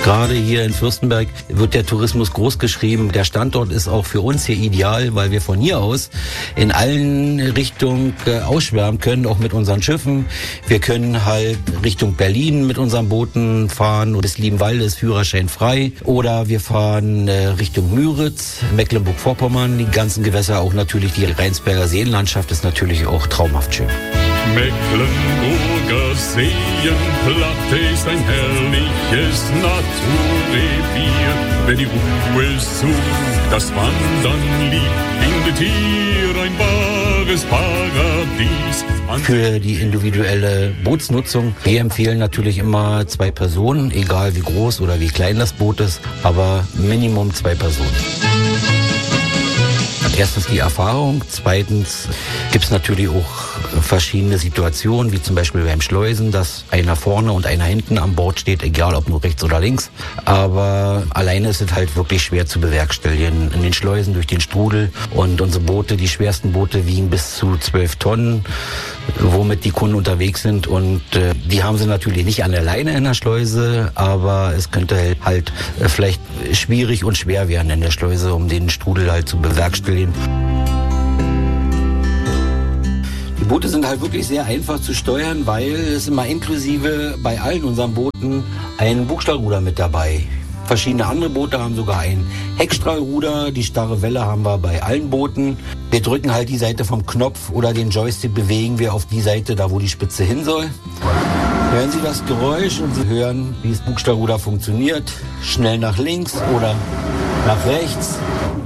Gerade hier in Fürstenberg wird der Tourismus groß geschrieben. Der Standort ist auch für uns hier ideal, weil wir von hier aus in allen Richtungen ausschwärmen können, auch mit unseren Schiffen. Wir können halt Richtung Berlin mit unseren Booten fahren und bis Liebenwalde ist Führerschein frei. Oder wir fahren Richtung Müritz, Mecklenburg-Vorpommern, die ganzen Gewässer, auch natürlich die Rheinsberger Seenlandschaft ist natürlich auch traumhaft schön. Mecklenburger Seenplatte ist ein herrliches Naturrevier. Wer die Ruhe sucht, das Wandern liebt, findet hier ein wahres Paradies. Für die individuelle Bootsnutzung, wir empfehlen natürlich immer 2 Personen, egal wie groß oder wie klein das Boot ist, aber Minimum 2 Personen. Erstens die Erfahrung, zweitens gibt es natürlich auch verschiedene Situationen, wie zum Beispiel beim Schleusen, dass einer vorne und einer hinten an Bord steht, egal ob nur rechts oder links. Aber alleine ist es halt wirklich schwer zu bewerkstelligen. In den Schleusen durch den Strudel und unsere Boote, die schwersten Boote wiegen bis zu 12 Tonnen, womit die Kunden unterwegs sind. Und die haben sie natürlich nicht an der Leine in der Schleuse, aber es könnte halt vielleicht schwierig und schwer werden in der Schleuse, um den Strudel halt zu bewerkstelligen. Die Boote sind halt wirklich sehr einfach zu steuern, weil es immer inklusive bei allen unseren Booten ein Bugstrahlruder mit dabei. Verschiedene andere Boote haben sogar ein Heckstrahlruder. Die starre Welle haben wir bei allen Booten. Wir drücken halt die Seite vom Knopf oder den Joystick bewegen wir auf die Seite, da wo die Spitze hin soll. Hören Sie das Geräusch und Sie hören, wie das Bugstrahlruder funktioniert. Schnell nach links oder nach rechts.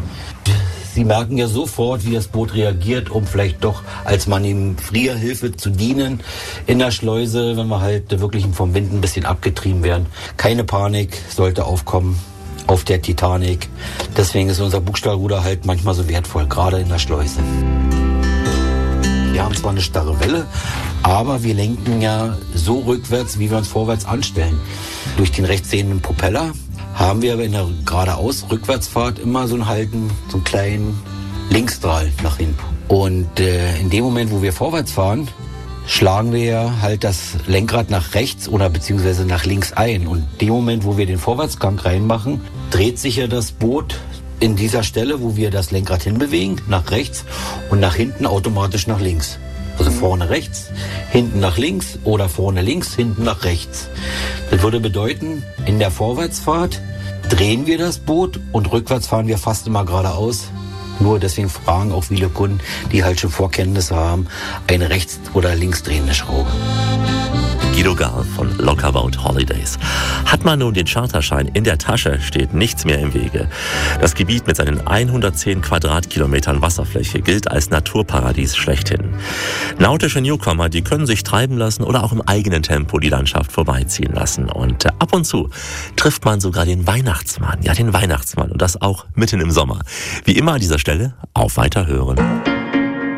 Sie merken ja sofort, wie das Boot reagiert, um vielleicht doch als Manövrierhilfe zu dienen in der Schleuse, wenn wir halt wirklich vom Wind ein bisschen abgetrieben werden. Keine Panik sollte aufkommen auf der Titanic. Deswegen ist unser Bugstrahlruder halt manchmal so wertvoll, gerade in der Schleuse. Wir haben zwar eine starre Welle, aber wir lenken ja so rückwärts, wie wir uns vorwärts anstellen. Durch den rechtsdrehenden Propeller haben wir aber in der geradeaus Rückwärtsfahrt immer so einen kleinen Linksstrahl nach hinten. Und in dem Moment, wo wir vorwärts fahren, schlagen wir halt das Lenkrad nach rechts oder beziehungsweise nach links ein. Und in dem Moment, wo wir den Vorwärtsgang reinmachen, dreht sich ja das Boot in dieser Stelle, wo wir das Lenkrad hinbewegen, nach rechts und nach hinten automatisch nach links. Also vorne rechts, hinten nach links oder vorne links, hinten nach rechts. Das würde bedeuten, in der Vorwärtsfahrt drehen wir das Boot und rückwärts fahren wir fast immer geradeaus. Nur deswegen fragen auch viele Kunden, die halt schon Vorkenntnisse haben, eine rechts- oder linksdrehende Schraube. Guido Gahl von Lockerboat Holidays. Hat man nun den Charterschein in der Tasche, steht nichts mehr im Wege. Das Gebiet mit seinen 110 Quadratkilometern Wasserfläche gilt als Naturparadies schlechthin. Nautische Newcomer, die können sich treiben lassen oder auch im eigenen Tempo die Landschaft vorbeiziehen lassen. Und ab und zu trifft man sogar den Weihnachtsmann. Ja, den Weihnachtsmann. Und das auch mitten im Sommer. Wie immer an dieser Stelle, auf Weiterhören.